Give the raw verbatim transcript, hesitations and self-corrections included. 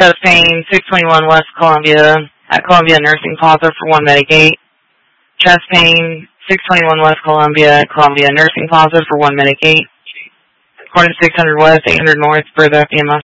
Chest pain, six twenty-one West Columbia, at Columbia Nursing Plaza for one Medicaid. Chest pain, six twenty-one West Columbia, at Columbia Nursing Plaza for one Medicaid. According to six hundred West, eight hundred North, Bertha, F D M S.